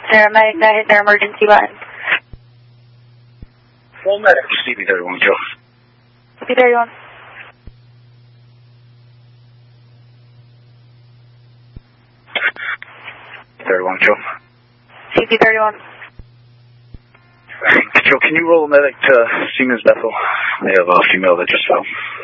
Paramedic that hit their emergency button. Full medic. CB31, Joe. CB31. Joe. CB31. Joe, can you roll a medic to Siemens Bethel? They have a female that just fell.